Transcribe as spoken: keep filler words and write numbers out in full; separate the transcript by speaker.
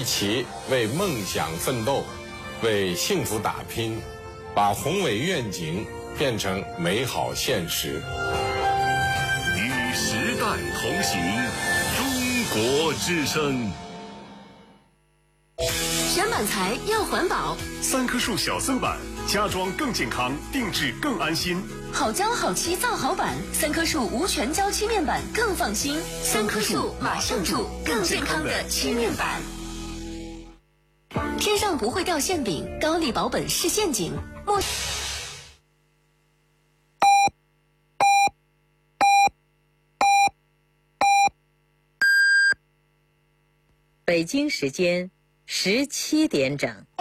Speaker 1: 一起为梦想奋斗，为幸福打拼，把宏伟愿景变成美好现实。
Speaker 2: 与时代同行，中国之声。
Speaker 3: 选板材要环保，
Speaker 4: 三棵树小森板，家装更健康，定制更安心。
Speaker 3: 好胶好漆造好板，三棵树无全胶漆面板更放心。三棵树马上住，更健康的漆面板。天上不会掉馅饼，高力保本是陷阱。莫
Speaker 5: 北京时间十七点整。